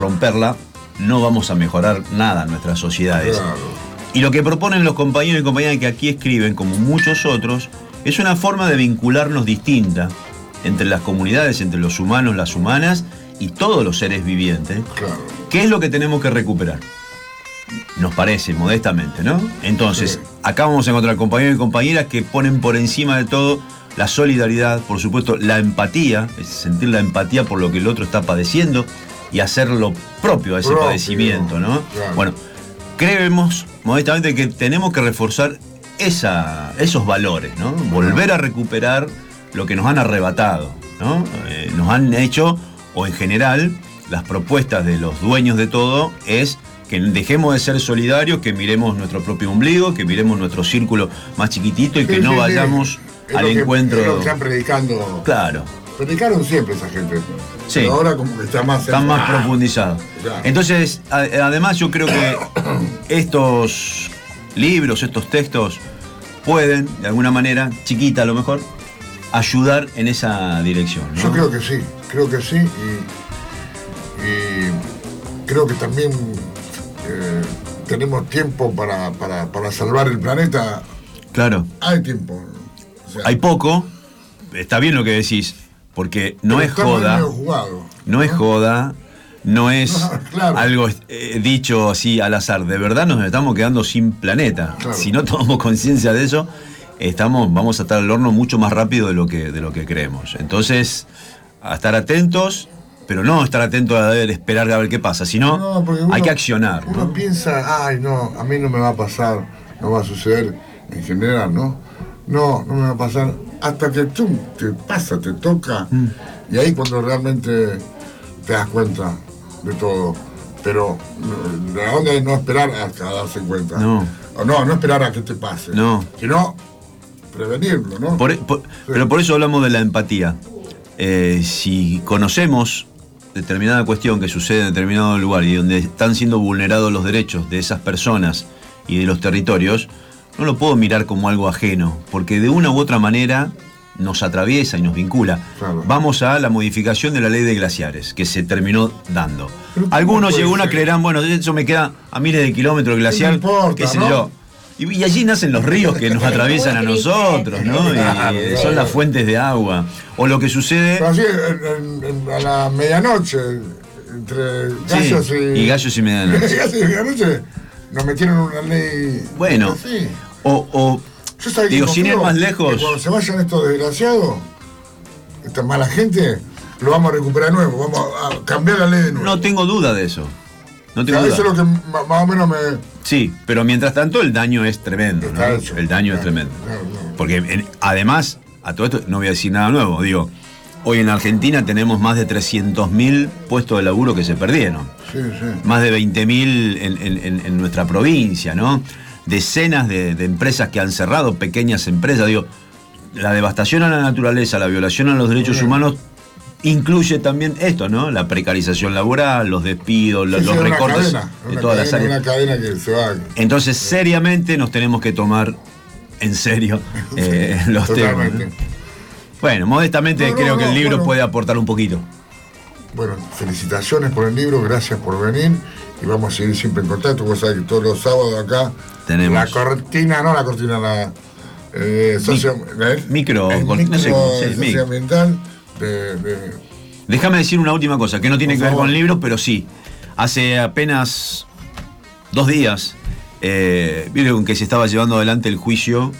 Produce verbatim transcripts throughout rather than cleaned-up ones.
romperla, no vamos a mejorar nada en nuestras sociedades. Claro. Y lo que proponen los compañeros y compañeras que aquí escriben, como muchos otros, es una forma de vincularnos distinta entre las comunidades, entre los humanos, las humanas y todos los seres vivientes. Claro. ¿Qué es lo que tenemos que recuperar? Nos parece, modestamente, ¿no? Entonces, Sí. acá vamos a encontrar compañeros y compañeras que ponen por encima de todo la solidaridad, por supuesto, la empatía, es sentir la empatía por lo que el otro está padeciendo y hacer lo propio a ese Propio, padecimiento, ¿no? claro. Bueno, creemos modestamente que tenemos que reforzar esa, esos valores, ¿no? Volver a recuperar lo que nos han arrebatado, ¿no? Eh, nos han hecho, o en general, las propuestas de los dueños de todo es que dejemos de ser solidarios, que miremos nuestro propio ombligo, que miremos nuestro círculo más chiquitito y que Sí, no sí, vayamos sí. Es al lo que- encuentro. es lo que están predicando. Claro, Predicaron siempre esa gente. Sí. Pero ahora como que está más... está más Ah, profundizado. claro. Entonces, a- además yo creo que estos libros, estos textos, pueden, de alguna manera, chiquita a lo mejor, ayudar en esa dirección, ¿no? Yo creo que sí, creo que sí. Y, y creo que también eh, tenemos tiempo para, para, para salvar el planeta. Claro. Hay tiempo. O sea, Hay poco, está bien lo que decís, porque no pero es está muy joda, medio jugado, no es joda, no es No, claro. algo eh, dicho así al azar. De verdad nos estamos quedando sin planeta. Claro. Si no tomamos conciencia de eso, estamos, vamos a estar al horno mucho más rápido de lo que, de lo que creemos. Entonces, a estar atentos, pero no estar atentos a ver, esperar a ver qué pasa, sino No, porque uno- hay que accionar, Uno ¿no? piensa, ay, no, a mí no me va a pasar, no va a suceder en general, ¿no? No, no me va a pasar hasta que tú te pasa, te toca, Mm. y ahí cuando realmente te das cuenta de todo. Pero no, la onda es no esperar hasta darse cuenta. No. O no, no esperar a que te pase. No. Sino prevenirlo, ¿no? Por- por- pero por eso hablamos de la empatía. Eh, si conocemos determinada cuestión que sucede en determinado lugar y donde están siendo vulnerados los derechos de esas personas y de los territorios, no lo puedo mirar como algo ajeno, porque de una u otra manera nos atraviesa y nos vincula. Claro. Vamos a la modificación de la ley de glaciares, que se terminó dando. Pero ¿cómo Algunos y puede algunas ser? creerán, bueno, eso me queda a miles de kilómetros el glaciar, No importa, qué sé ¿no? yo. Y, y allí nacen los ríos que nos atraviesan a nosotros, ¿no? Y, y son las fuentes de agua. O lo que sucede... Pero así, en- en- en- a la medianoche, entre Sí, gallos y... y gallos y medianoche. gallos y medianoche, nos metieron una ley... Bueno, así. o, o Yo sabía que digo, no sin ir creo más que lejos, cuando se vayan estos desgraciados, esta mala gente, lo vamos a recuperar de nuevo, vamos a cambiar la ley de nuevo. no tengo duda de eso. No O tengo sea, duda. eso es lo que ma- más o menos me... Sí, pero mientras tanto el daño es tremendo, ¿no? Está hecho. El daño es Claro, tremendo. claro, claro. Porque en- además, a todo esto no voy a decir nada nuevo, digo, hoy en Argentina tenemos más de trescientos mil puestos de laburo que se perdieron. Sí, sí. Más de veinte mil en, en- en- en nuestra provincia, ¿no? Decenas de, de empresas que han cerrado, pequeñas empresas, digo, la devastación a la naturaleza, la violación a los derechos Bien. humanos incluye también esto, ¿no? La precarización laboral, los despidos, Sí, los, sí, los es una recortes cadena, de una todas las cadena, áreas. Una cadena que se va... Entonces, seriamente nos tenemos que tomar en serio eh, los temas. Totalmente. ¿no? Bueno, modestamente No, no, creo que no, el libro bueno. puede aportar un poquito. Bueno, felicitaciones por el libro, gracias por venir y vamos a seguir siempre en contacto. Vos sabés que todos los sábados acá Tenemos. la cortina, no la cortina, la eh, socio, la- micro- el no micro sé cómo, sí, micro. socioambiental de, de- Déjame decir una última cosa, que no tiene Por que ver favor. con el libro, pero sí. Hace apenas dos días, eh, vieron que se estaba llevando adelante el juicio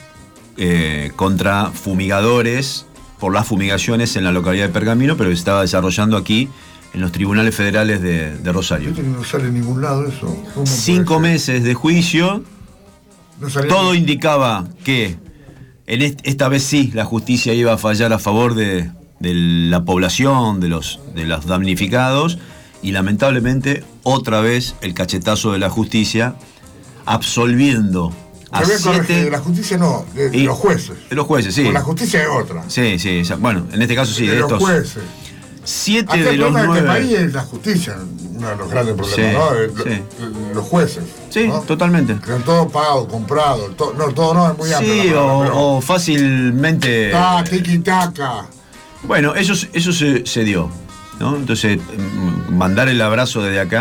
eh, contra fumigadores por las fumigaciones en la localidad de Pergamino, pero que se estaba desarrollando aquí en los tribunales federales de, de Rosario. Viste que no sale en ningún lado eso. ¿Cómo puede Cinco ser? meses de juicio, No sale todo ni- indicaba que en est- esta vez sí la justicia iba a fallar a favor de, de la población, de los, de los damnificados, y lamentablemente otra vez el cachetazo de la justicia absolviendo a Te voy a corregir, siete de la justicia no, de, de y- los jueces. de los jueces, sí. Con la justicia es otra. Sí, sí, esa- bueno, en este caso sí, de de, los estos jueces. siete Acá de el los problema de este nueve. país es la justicia, uno de los grandes problemas, Sí, ¿no? El- sí. el- Los jueces. Sí, ¿no? totalmente. Que han todo pagado, comprado, to- no, todo no, es muy amplio. Sí, la palabra, o, pero- o fácilmente. Ah, tiki-taka. Bueno, eso, eso se, se dio. ¿no? Entonces, mm, mandar el abrazo desde acá